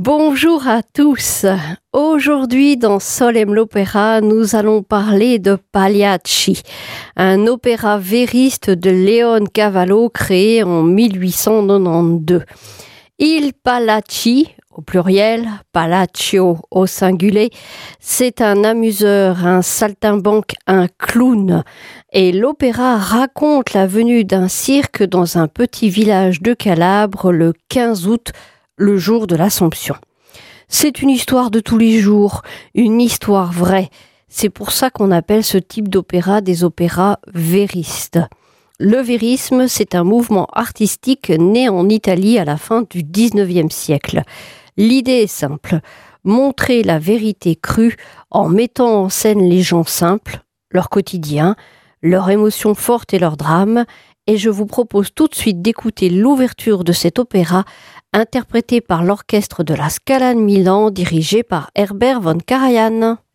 Bonjour à tous. Aujourd'hui, dans Solem l'Opéra, nous allons parler de Pagliacci, un opéra vériste de Leon Cavallo créé en 1892. Il Pallacci, au pluriel, Pallaccio au singulier, c'est un amuseur, un saltimbanque, un clown. Et l'opéra raconte la venue d'un cirque dans un petit village de Calabre le 15 août, le jour de l'Assomption. C'est une histoire de tous les jours, une histoire vraie. C'est pour ça qu'on appelle ce type d'opéra des opéras véristes. Le vérisme, c'est un mouvement artistique né en Italie à la fin du XIXe siècle. L'idée est simple, montrer la vérité crue en mettant en scène les gens simples, leur quotidien, leurs émotions fortes et leurs drames. Et je vous propose tout de suite d'écouter l'ouverture de cet opéra interprété par l'orchestre de la Scala de Milan dirigé par Herbert von Karajan.